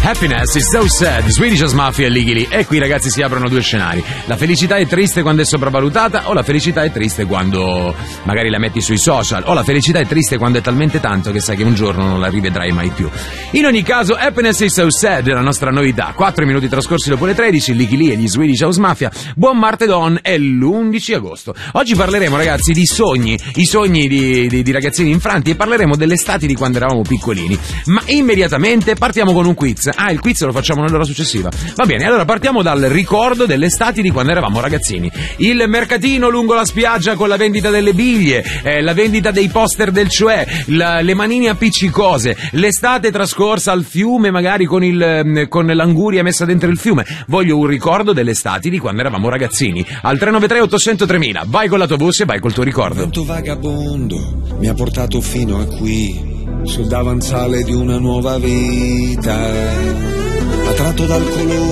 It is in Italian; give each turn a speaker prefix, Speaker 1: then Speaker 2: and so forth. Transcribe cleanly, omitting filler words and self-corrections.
Speaker 1: Happiness is so sad, Swedish House Mafia e Ligili. E qui ragazzi si aprono due scenari. La felicità è triste quando è sopravvalutata, o la felicità è triste quando magari la metti sui social, o la felicità è triste quando è talmente tanto che sai che un giorno non la rivedrai mai più. In ogni caso, Happiness is so sad è la nostra novità. 4 minuti trascorsi dopo le 13, Ligili e gli Swedish House Mafia. Buon martedon, è l'11 agosto. Oggi parleremo ragazzi di sogni, i sogni di ragazzini infranti, e parleremo delle estati di quando eravamo piccolini. Ma immediatamente partiamo con un quiz. Il quiz lo facciamo nell'ora successiva. Va bene, allora partiamo dal ricordo delle estati di quando eravamo ragazzini. Il mercatino lungo la spiaggia con la vendita delle biglie, la vendita dei poster del Cioè, le manine appiccicose, l'estate trascorsa al fiume magari con l'anguria messa dentro il fiume. Voglio un ricordo delle estati di quando eravamo ragazzini. Al 393 800 3000, vai con la tua bus e vai col tuo ricordo.
Speaker 2: Il vento vagabondo mi ha portato fino a qui, sul davanzale di una nuova vita, attratto dal colore